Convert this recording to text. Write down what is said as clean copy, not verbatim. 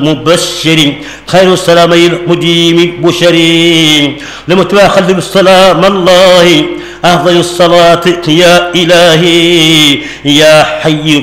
مبشر خير السلامي المديم بشري لم تواخذ بالسلام الله أفضل الصلاة يا إلهي يا حي